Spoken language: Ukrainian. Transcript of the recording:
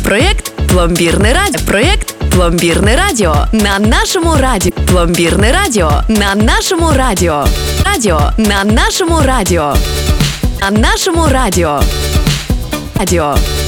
Проєкт «Пломбірне радіо». Проєкт «Пломбірне радіо» на нашому радіо. «Пломбірне радіо» на нашому радіо. Радіо на нашому радіо. На нашому радіо. Радіо.